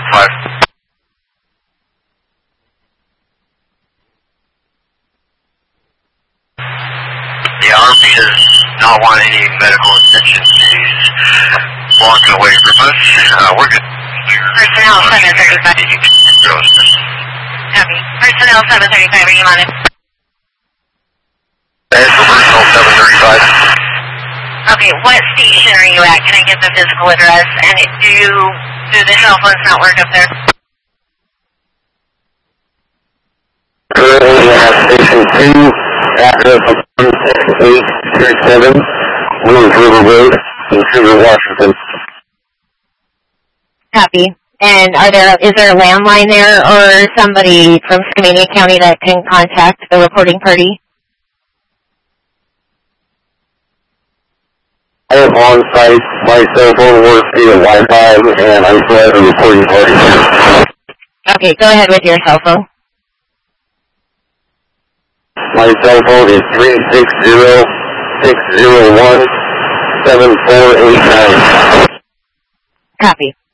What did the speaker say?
5. Yeah, RP does not want any medical attention. She's walking away from us. We're good. Personnel 735. Copy. Personnel 735, are you on it? And for personnel 735. Okay, what station are you at? Can I get the physical address? And do the cell phones not work up there? Currently at Station 2, address 1837, Williams River Road, in Sugar, Washington. Copy. And is there a landline there or somebody from Skamania County that can contact the reporting party? I am on site, my cell phone works via Wi-Fi, and I still have a reporting party. Okay, go ahead with your cell phone. My cell phone is 360-601-7489. Copy.